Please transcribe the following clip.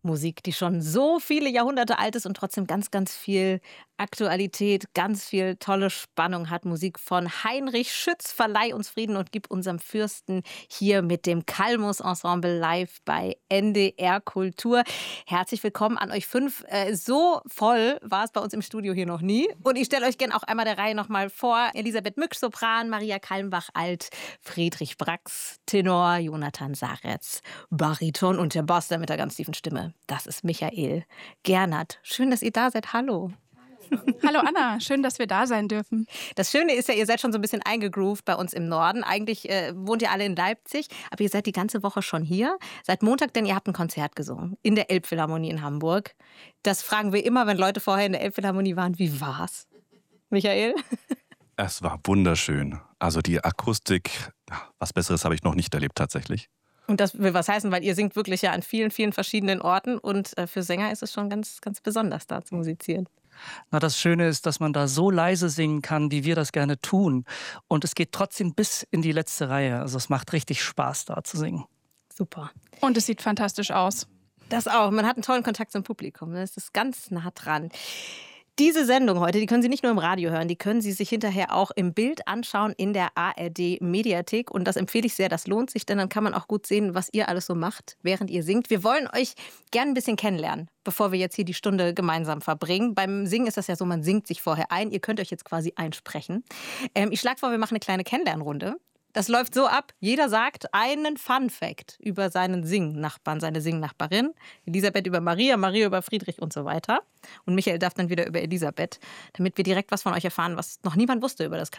Musik, die schon so viele Jahrhunderte alt ist und trotzdem ganz, ganz viel Aktualität, ganz viel tolle Spannung hat. Musik von Heinrich Schütz, verleih uns Frieden und gib unserem Fürsten, hier mit dem Kalmus Ensemble live bei NDR Kultur. Herzlich willkommen an euch 5. So voll war es bei uns im Studio hier noch nie. Und ich stelle euch gerne auch einmal der Reihe noch mal vor. Elisabeth Mücksch, Sopran, Maria Kalmbach, Alt, Friedrich Brax, Tenor, Jonathan Saretz, Bariton und der Boss mit der ganz tiefen Stimme. Das ist Michael Gernert. Schön, dass ihr da seid. Hallo. Hallo Anna, schön, dass wir da sein dürfen. Das Schöne ist ja, ihr seid schon so ein bisschen eingegroovt bei uns im Norden. Eigentlich wohnt ihr alle in Leipzig, aber ihr seid die ganze Woche schon hier. Seit Montag, denn ihr habt ein Konzert gesungen in der Elbphilharmonie in Hamburg. Das fragen wir immer, wenn Leute vorher in der Elbphilharmonie waren. Wie war's, Michael? Es war wunderschön. Also die Akustik, was Besseres habe ich noch nicht erlebt tatsächlich. Und das will was heißen, weil ihr singt wirklich ja an vielen, vielen verschiedenen Orten. Und für Sänger ist es schon ganz, ganz besonders, da zu musizieren. Na, das Schöne ist, dass man da so leise singen kann, wie wir das gerne tun. Und es geht trotzdem bis in die letzte Reihe. Also es macht richtig Spaß, da zu singen. Super. Und es sieht fantastisch aus. Das auch. Man hat einen tollen Kontakt zum Publikum. Das ist ganz nah dran. Diese Sendung heute, die können Sie nicht nur im Radio hören, die können Sie sich hinterher auch im Bild anschauen in der ARD-Mediathek. Und das empfehle ich sehr, das lohnt sich, denn dann kann man auch gut sehen, was ihr alles so macht, während ihr singt. Wir wollen euch gerne ein bisschen kennenlernen, bevor wir jetzt hier die Stunde gemeinsam verbringen. Beim Singen ist das ja so, man singt sich vorher ein. Ihr könnt euch jetzt quasi einsprechen. Ich schlage vor, wir machen eine kleine Kennenlernrunde. Das läuft so ab, jeder sagt einen Fun-Fact über seinen Singnachbarn, seine Singnachbarin. Elisabeth über Maria, Maria über Friedrich und so weiter. Und Michael darf dann wieder über Elisabeth, damit wir direkt was von euch erfahren, was noch niemand wusste über das